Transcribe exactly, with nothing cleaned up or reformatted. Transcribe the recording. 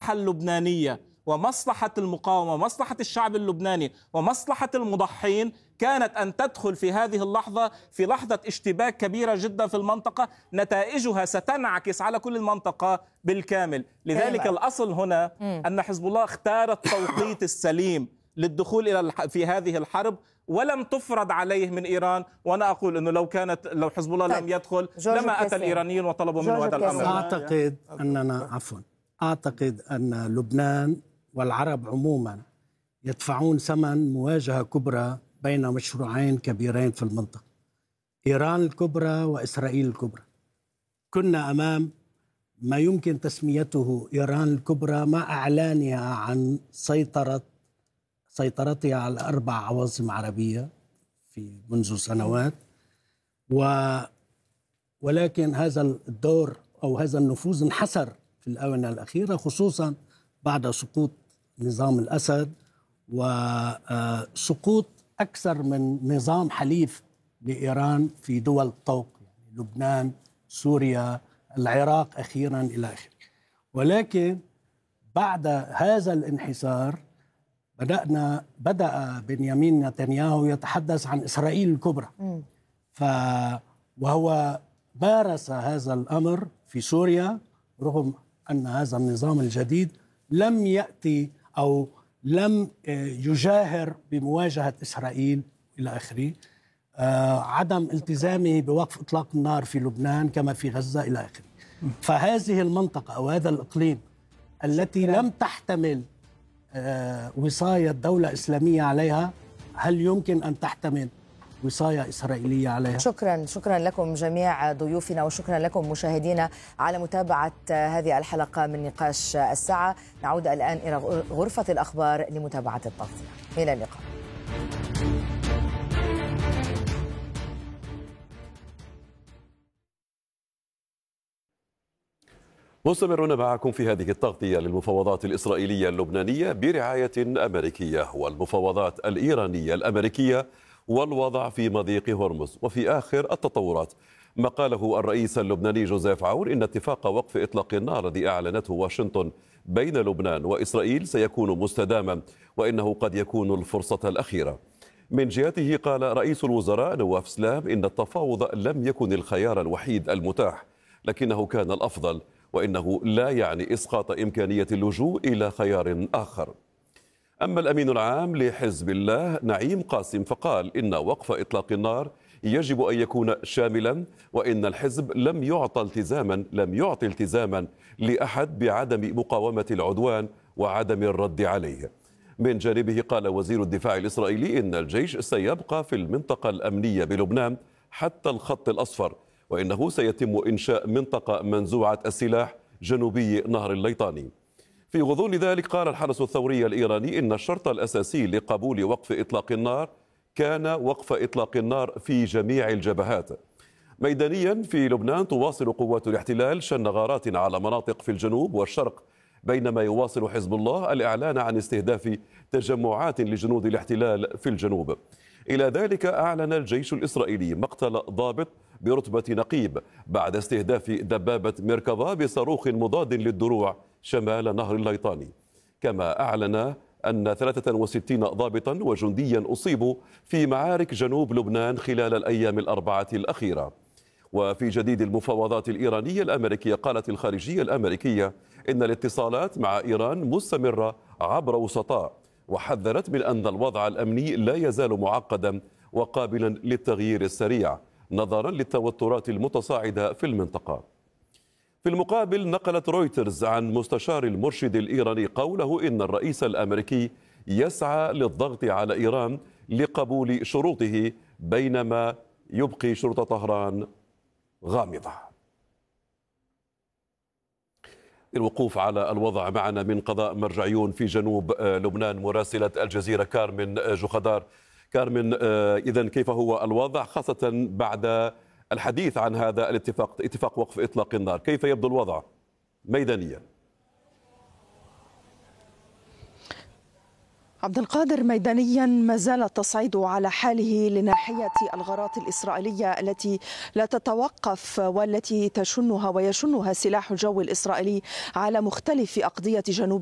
المصلحة اللبنانية ومصلحة المقاومة ومصلحة الشعب اللبناني ومصلحة المضحين كانت أن تدخل في هذه اللحظة في لحظة اشتباك كبيرة جدا في المنطقة نتائجها ستنعكس على كل المنطقة بالكامل. لذلك الأصل هنا أن حزب الله اختار التوقيت السليم للدخول إلى في هذه الحرب ولم تفرض عليه من إيران. وأنا أقول أنه لو كانت لو حزب الله لم يدخل لما أتى الإيرانيين وطلبوا منه هذا الأمر. أعتقد أننا عفوا أعتقد أن لبنان والعرب عموما يدفعون ثمن مواجهة كبرى بين مشروعين كبيرين في المنطقة، إيران الكبرى وإسرائيل الكبرى. كنا أمام ما يمكن تسميته إيران الكبرى مع إعلانها عن سيطرة سيطرتها على أربع عواصم عربية في منذ سنوات، و ولكن هذا الدور أو هذا النفوذ انحسر في الآونة الأخيرة، خصوصا بعد سقوط نظام الأسد وسقوط أكثر من نظام حليف لإيران في دول الطوق، يعني لبنان، سوريا، العراق أخيرا إلى آخره. ولكن بعد هذا الانحسار بدأنا بدأ بنيامين نتنياهو يتحدث عن إسرائيل الكبرى، ف وهو مارس هذا الأمر في سوريا رغم أن هذا النظام الجديد لم يأتي أو لم يجاهر بمواجهة إسرائيل إلى آخره. آه عدم التزامه بوقف إطلاق النار في لبنان كما في غزة إلى آخره. فهذه المنطقة أو هذا الإقليم التي لم تحتمل آه وصاية دولة إسلامية عليها، هل يمكن أن تحتمل وصاية إسرائيلية عليها؟ شكرا شكرا لكم جميع ضيوفنا وشكرا لكم مشاهدينا على متابعة هذه الحلقة من نقاش الساعة. نعود الآن إلى غرفة الأخبار لمتابعة التغطية. إلى اللقاء. مستمرون معكم في هذه التغطية للمفاوضات الإسرائيلية اللبنانية برعاية أمريكية والمفاوضات الإيرانية الأمريكية والوضع في مضيق هرمز. وفي آخر التطورات ما قاله الرئيس اللبناني جوزيف عون إن اتفاق وقف إطلاق النار الذي أعلنته واشنطن بين لبنان وإسرائيل سيكون مستداما وإنه قد يكون الفرصة الأخيرة. من جهته قال رئيس الوزراء نواف سلام إن التفاوض لم يكن الخيار الوحيد المتاح لكنه كان الأفضل وإنه لا يعني إسقاط إمكانية اللجوء إلى خيار آخر. أما الأمين العام لحزب الله نعيم قاسم فقال إن وقف إطلاق النار يجب أن يكون شاملا وإن الحزب لم يعطى التزاما لم يعطي التزاما لأحد بعدم مقاومة العدوان وعدم الرد عليه. من جانبه قال وزير الدفاع الإسرائيلي إن الجيش سيبقى في المنطقة الأمنية بلبنان حتى الخط الأصفر وإنه سيتم إنشاء منطقة منزوعة السلاح جنوبي نهر الليطاني. في غضون ذلك قال الحرس الثوري الإيراني إن الشرط الأساسي لقبول وقف إطلاق النار كان وقف إطلاق النار في جميع الجبهات. ميدانيا في لبنان تواصل قوات الاحتلال شن غارات على مناطق في الجنوب والشرق بينما يواصل حزب الله الإعلان عن استهداف تجمعات لجنود الاحتلال في الجنوب. إلى ذلك أعلن الجيش الإسرائيلي مقتل ضابط برتبة نقيب بعد استهداف دبابة ميركافا بصاروخ مضاد للدروع شمال نهر الليطاني. كما أعلن أن ثلاثة وستين ضابطا وجنديا أصيبوا في معارك جنوب لبنان خلال الأيام الأربعة الأخيرة. وفي جديد المفاوضات الإيرانية الأمريكية قالت الخارجية الأمريكية إن الاتصالات مع إيران مستمرة عبر وسطاء وحذرت من أن الوضع الأمني لا يزال معقدا وقابلا للتغيير السريع نظرا للتوترات المتصاعدة في المنطقة. في المقابل نقلت رويترز عن مستشار المرشد الإيراني قوله إن الرئيس الأمريكي يسعى للضغط على إيران لقبول شروطه بينما يبقي شروط طهران غامضة. الوقوف على الوضع معنا من قضاء مرجعيون في جنوب لبنان مراسلة الجزيرة كارمن جوخدار. كارمن، إذن كيف هو الوضع خاصة بعد الحديث عن هذا الاتفاق اتفاق وقف إطلاق النار؟ كيف يبدو الوضع ميدانيا؟ عبد القادر، ميدانيا ما زال التصعيد على حاله لناحية الغارات الإسرائيلية التي لا تتوقف والتي تشنها ويشنها سلاح الجو الإسرائيلي على مختلف أقضية جنوب